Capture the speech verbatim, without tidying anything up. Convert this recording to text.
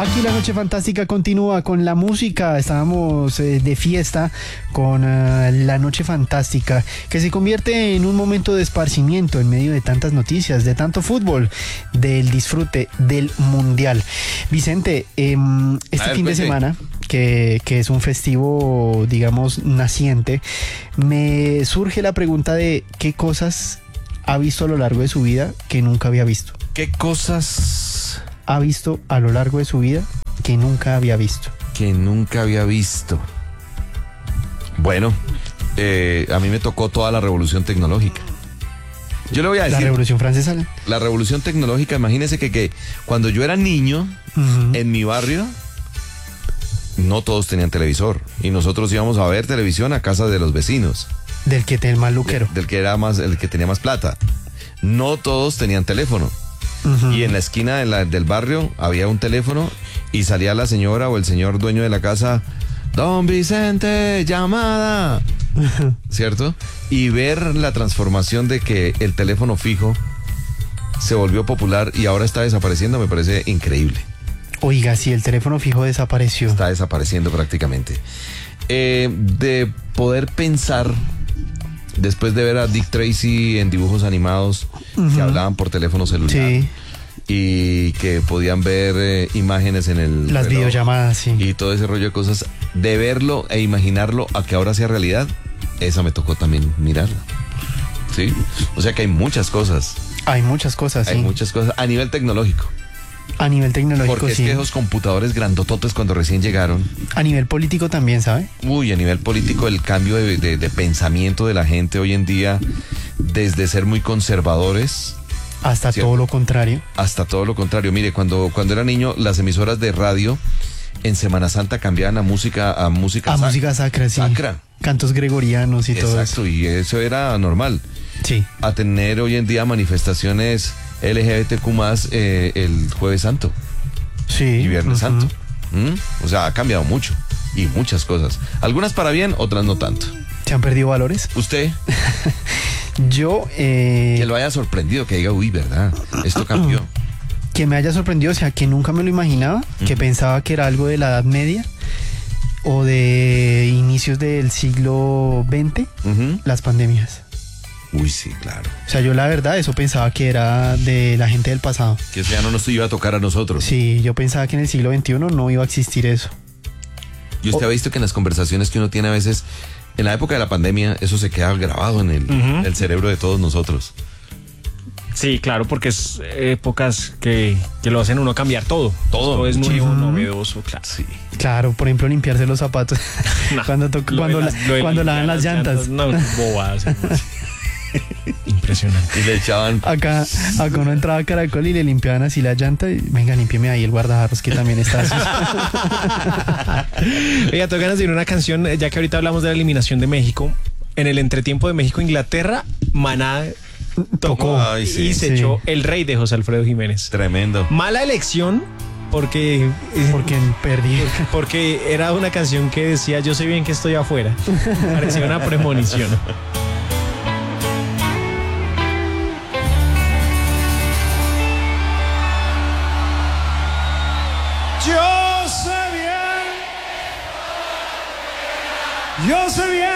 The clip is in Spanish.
Aquí la noche fantástica continúa con la música. Estábamos eh, de fiesta con uh, la noche fantástica, que se convierte en un momento de esparcimiento en medio de tantas noticias, de tanto fútbol, del disfrute del mundial. Vicente, eh, este ver, fin de semana, que, que es un festivo, digamos, naciente, me surge la pregunta de qué cosas ha visto a lo largo de su vida que nunca había visto. ¿Qué cosas Ha visto a lo largo de su vida que nunca había visto? que nunca había visto? Bueno, eh, a mí me tocó toda la revolución tecnológica. Yo le voy a decir... La Revolución Francesa. La revolución tecnológica, imagínese que, que cuando yo era niño, Uh-huh. en mi barrio, no todos tenían televisor. Y nosotros íbamos a ver televisión a casa de los vecinos. Del que tiene el más luquero. Del que era más, el que tenía más plata. No todos tenían teléfono. Uh-huh. Y en la esquina de la, del barrio había un teléfono y salía la señora o el señor dueño de la casa: Don Vicente, llamada. ¿Cierto? Y ver la transformación de que el teléfono fijo se volvió popular y ahora está desapareciendo me parece increíble. Oiga, si el teléfono fijo desapareció. Está desapareciendo prácticamente. Eh, de poder pensar, después de ver a Dick Tracy en dibujos animados, Uh-huh. que hablaban por teléfono celular. Sí, Y que podían ver eh, imágenes en el las reloj videollamadas, sí. y todo ese rollo de cosas, de verlo e imaginarlo a que ahora sea realidad, esa me tocó también mirarla. Sí, o sea que hay muchas cosas, Hay muchas cosas, hay sí. muchas cosas a nivel tecnológico, A nivel tecnológico, porque es sí. que esos computadores grandototes cuando recién llegaron, A nivel político también, ¿sabe? uy, a nivel político el cambio de, de, de pensamiento de la gente hoy en día, desde ser muy conservadores Hasta Cierto. todo lo contrario. hasta todo lo contrario. Mire, cuando, cuando era niño, las emisoras de radio en Semana Santa cambiaban a música a música A sac- música sacra, sí. sacra. Cantos gregorianos y todo eso. Exacto, y eso era normal. Sí. A tener hoy en día manifestaciones L G B T Q más eh, el Jueves Santo Sí. y Viernes Uh-huh. Santo. ¿Mm? O sea, ha cambiado mucho y muchas cosas. Algunas para bien, otras no tanto. ¿Se han perdido valores? Usted, Yo, eh, que lo haya sorprendido, que diga, uy, ¿verdad? Esto cambió. que me haya sorprendido, o sea, que nunca me lo imaginaba, que pensaba que era algo de la Edad Media o de inicios del siglo veinte, Ujú. las pandemias. Uy, sí, claro. O sea, yo la verdad eso pensaba que era de la gente del pasado. Que eso ya no nos iba a tocar a nosotros. Sí, yo pensaba que en el siglo veintiuno no iba a existir eso. Y usted ha visto que en las conversaciones que uno tiene a veces, en la época de la pandemia, eso se queda grabado en el, Ujú. el cerebro de todos nosotros. Sí, claro, porque es épocas que, que lo hacen uno cambiar todo. Todo, Todo es nuevo, muchísimo. novedoso, claro. Sí. Claro, por ejemplo, limpiarse los zapatos No, cuando, to- lo de cuando, las- la- lo de cuando limpiar lavan las llantas. No, bobadas. Impresionante. Y le echaban... Acá, acá uno entraba a Caracol y le limpiaban así la llanta y venga, límpieme ahí el guardajarros que también está así. Oiga, tengo ganas de ir a una canción, ya que ahorita hablamos de la eliminación de México. En el entretiempo de México-Inglaterra, Maná tocó Ay, sí, y se sí. echó El Rey de José Alfredo Jiménez. Tremendo. Mala elección porque, Porque perdí. porque era una canción que decía yo sé bien que estoy afuera. Parecía una premonición. Yo sé bien, yo sé